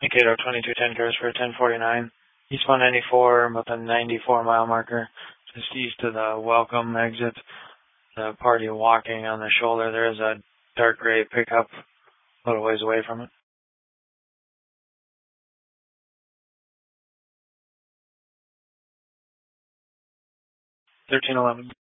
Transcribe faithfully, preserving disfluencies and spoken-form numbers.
Kato twenty-two ten cars for ten forty-nine. East one ninety-four with a ninety-four mile marker just east of the welcome exit. The party walking on the shoulder. There is a dark gray pickup a little ways away from it. thirteen eleven.